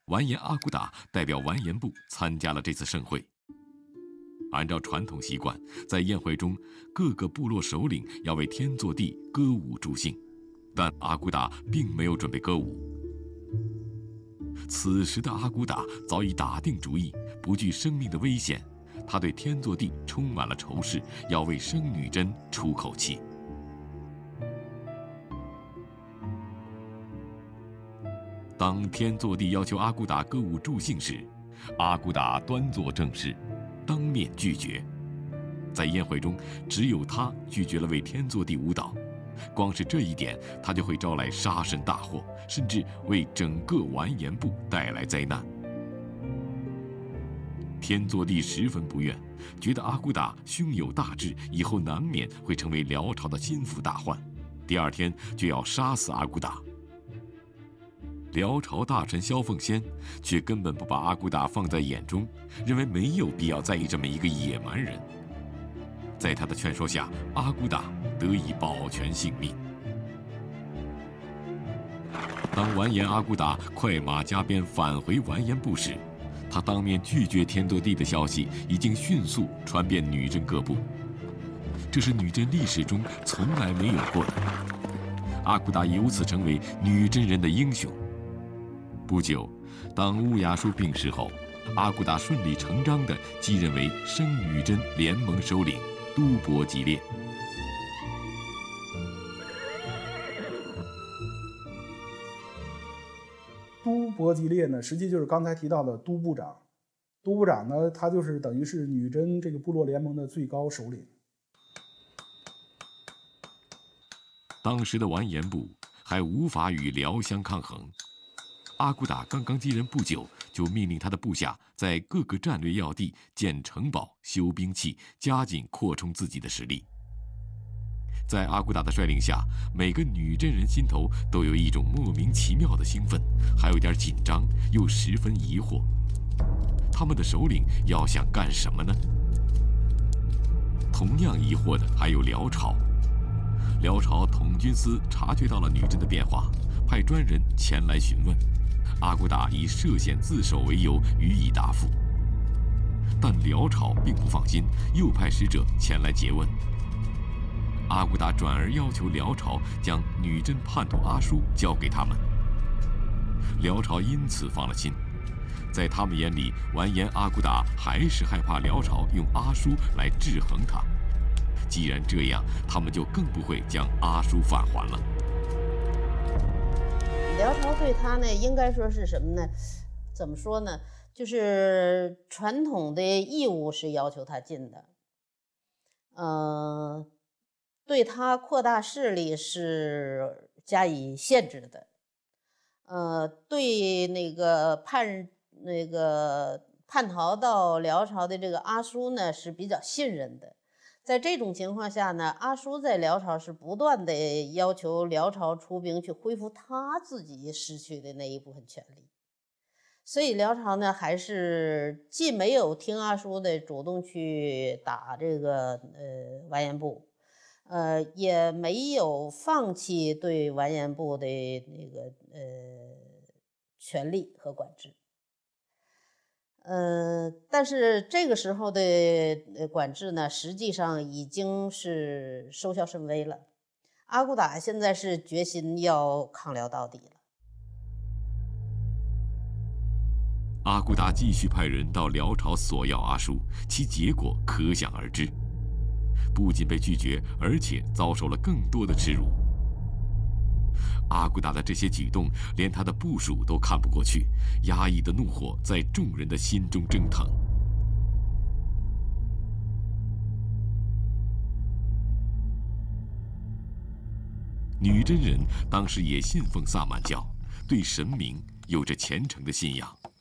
完颜阿骨打代表完颜部参加了这次盛会。按照传统习惯，在宴会中，各个部落首领要为天祚帝歌舞助兴，但阿骨打并没有准备歌舞。此时的阿骨打早已打定主意，不惧生命的危险，他对天祚帝充满了仇视，要为生女真出口气。当天祚帝要求阿骨打歌舞助兴时，阿骨打端坐正室，当面拒绝。在宴会中，只有他拒绝了为天祚帝舞蹈，光是这一点，他就会招来杀身大祸，甚至为整个完颜部带来灾难。天祚帝十分不愿，觉得阿骨打胸有大志，以后难免会成为辽朝的心腹大患，第二天就要杀死阿骨打。辽朝大臣萧凤仙却根本不把阿骨打放在眼中，认为没有必要在意这么一个野蛮人。在他的劝说下，阿骨打得以保全性命。当完颜阿骨打快马加鞭返回完颜部时，他当面拒绝天祚帝的消息已经迅速传遍女真各部，这是女真历史中从来没有过的。阿骨打由此成为女真人的英雄。不久，当乌雅叔病逝后，阿骨打顺理成章地继任为生女真联盟首领都伯吉烈。 都伯吉烈呢，实际就是刚才提到的都部长。都部长呢，他就是等于是女真这个部落联盟的最高首领。 当时的完颜部还无法与辽相抗衡。阿骨打刚刚继任不久，就命令他的部下在各个战略要地建城堡、修兵器，加紧扩充自己的实力。在阿骨打的率领下，每个女真人心头都有一种莫名其妙的兴奋，还有点紧张，又十分疑惑。他们的首领要想干什么呢？同样疑惑的还有辽朝。辽朝统军司察觉到了女真的变化，派专人前来询问。阿骨打以涉险自首为由予以答复，但辽朝并不放心，又派使者前来诘问。阿骨打转而要求辽朝将女真叛徒阿叔交给他们，辽朝因此放了心。在他们眼里，完颜阿骨打还是害怕辽朝用阿叔来制衡他，既然这样，他们就更不会将阿叔返还了。 辽朝对他呢，应该说是什么呢？怎么说呢？就是传统的义务是要求他尽的，对他扩大势力是加以限制的，对那个叛逃到辽朝的这个阿叔呢是比较信任的。在这种情况下呢，阿叔在辽朝是不断的要求辽朝出兵去恢复他自己失去的那一部分权利，所以辽朝呢还是既没有听阿叔的主动去打这个完颜部，也没有放弃对完颜部的那个权力和管制。但是这个时候的管制呢，实际上已经是收效甚微了。阿骨打现在是决心要抗辽到底了。 阿骨打继续派人到辽朝索要阿叔，其结果可想而知，不仅被拒绝，而且遭受了更多的耻辱。阿骨打的这些举动，连他的部属都看不过去，压抑的怒火在众人的心中蒸腾。女真人当时也信奉萨满教，对神明有着虔诚的信仰。